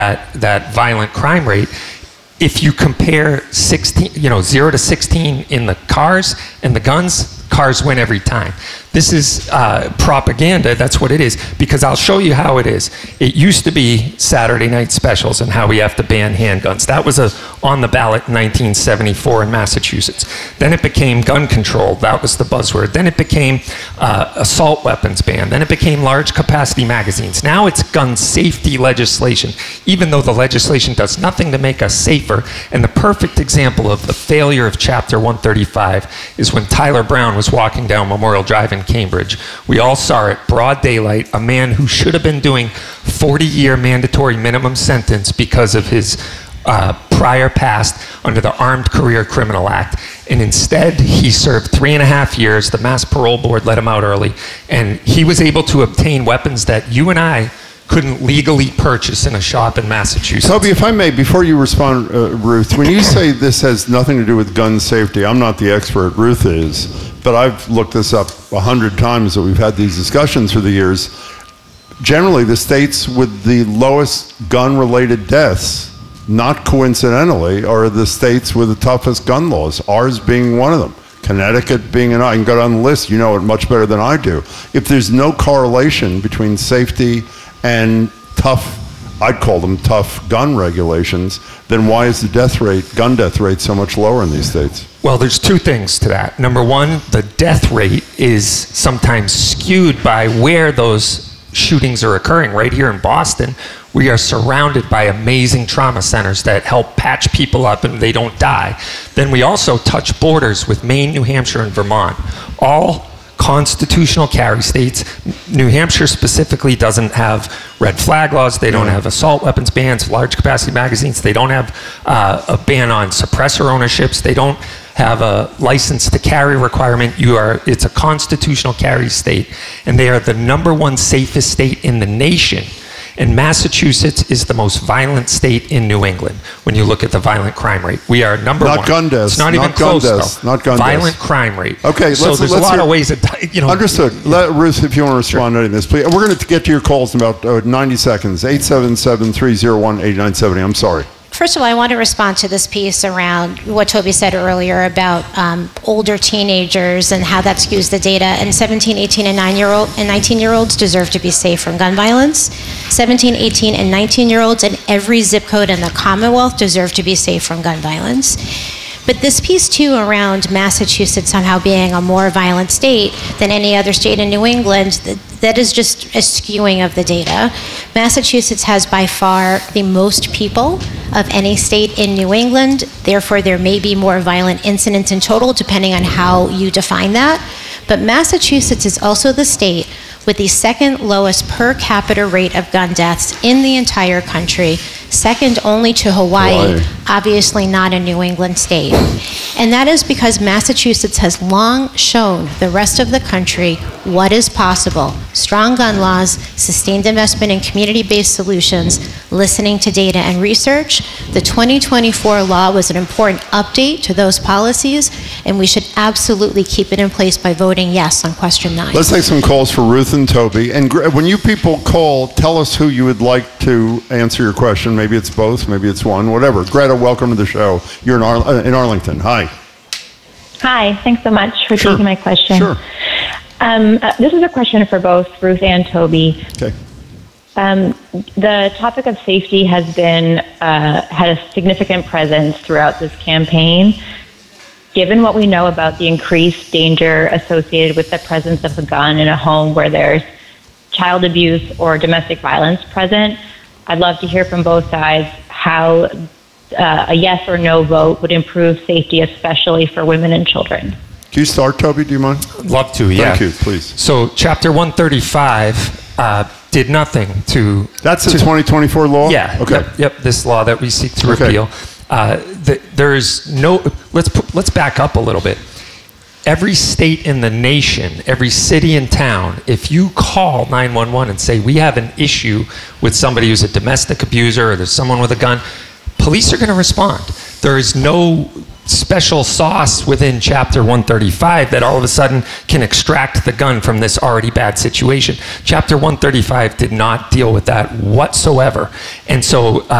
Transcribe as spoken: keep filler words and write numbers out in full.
that, that violent crime rate, if you compare sixteen, you know, zero to sixteen in the cars and the guns, cars win every time. This is uh, propaganda, that's what it is, because I'll show you how it is. It used to be Saturday night specials and how we have to ban handguns. That was a, on the ballot in nineteen seventy-four in Massachusetts. Then it became gun control, that was the buzzword. Then it became uh, assault weapons ban. Then it became large capacity magazines. Now it's gun safety legislation, even though the legislation does nothing to make us safer. And the perfect example of the failure of Chapter one thirty-five is when Tyler Brown was walking down Memorial Drive in Cambridge. We all saw it, broad daylight, a man who should have been doing forty year mandatory minimum sentence because of his uh, prior past under the Armed Career Criminal Act. And instead, he served three and a half years. The Mass Parole Board let him out early. And he was able to obtain weapons that you and I couldn't legally purchase in a shop in Massachusetts. Toby, if I may, before you respond, uh, Ruth, when you say this has nothing to do with gun safety, I'm not the expert, Ruth is, but I've looked this up a hundred times that we've had these discussions through the years. Generally, the states with the lowest gun-related deaths, not coincidentally, are the states with the toughest gun laws, ours being one of them. Connecticut being an, I can go down the list, you know it much better than I do. If there's no correlation between safety and tough, I'd call them tough gun regulations, then why is the death rate, gun death rate, so much lower in these states? Well, there's two things to that. Number one, the death rate is sometimes skewed by where those shootings are occurring. Right here in Boston, we are surrounded by amazing trauma centers that help patch people up and they don't die. Then we also touch borders with Maine, New Hampshire, and Vermont. All constitutional carry states. New Hampshire specifically doesn't have red flag laws. They don't have assault weapons bans, large capacity magazines. They don't have uh, a ban on suppressor ownerships. They don't have a license to carry requirement. You are, it's a constitutional carry state, and they are the number one safest state in the nation. And Massachusetts is the most violent state in New England when you look at the violent crime rate. We are number not one. Gun deaths. It's not, not even gun close, deaths. though. Not gun violent deaths. crime rate. Okay, so let's, there's let's a lot hear, of ways that, you know. Understood. Let, Ruth, if you want to respond Sure. to this, please. We're going to get to your calls in about uh, ninety seconds. eight seven seven, three oh one, eight nine seven oh. I'm sorry. First of all, I want to respond to this piece around what Toby said earlier about um, older teenagers and how that skews the data. And seventeen, eighteen, and nine-year-old and nineteen-year-olds deserve to be safe from gun violence. seventeen, eighteen, and nineteen-year-olds in every zip code in the Commonwealth deserve to be safe from gun violence. But this piece, too, around Massachusetts somehow being a more violent state than any other state in New England, that, that is just a skewing of the data. Massachusetts has by far the most people of any state in New England. Therefore, there may be more violent incidents in total, depending on how you define that. But Massachusetts is also the state with the second lowest per capita rate of gun deaths in the entire country, second only to Hawaii, Hawaii, obviously not a New England state. And that is because Massachusetts has long shown the rest of the country what is possible. Strong gun laws, sustained investment in community-based solutions, listening to data and research. The twenty twenty-four law was an important update to those policies, and we should absolutely keep it in place by voting yes on question nine. Let's take some calls for Ruth and Toby. And when you people call, tell us who you would like to answer your question. Maybe it's both, maybe it's one, whatever. Greta, welcome to the show. You're in, Ar- uh, in Arlington. Hi. Hi, thanks so much for Sure. taking my question. Sure. Um, uh, this is a question for both Ruth and Toby. Okay. Um, the topic of safety has been, uh, had a significant presence throughout this campaign. Given what we know about the increased danger associated with the presence of a gun in a home where there's child abuse or domestic violence present, I'd love to hear from both sides how uh, a yes or no vote would improve safety, especially for women and children. Can you start, Toby? Do you mind? Love to, yeah. Thank you, please. So Chapter one thirty-five uh, did nothing to... That's the to, twenty twenty-four law? Yeah. Okay. Yep, yep, this law that we seek to Okay. repeal. Uh, the, there's no... Let's put, let's back up a little bit. Every state in the nation, every city and town, if you call nine one one and say, we have an issue with somebody who's a domestic abuser or there's someone with a gun, police are going to respond. There is no special sauce within Chapter one thirty-five that all of a sudden can extract the gun from this already bad situation. Chapter one thirty-five did not deal with that whatsoever. And so uh,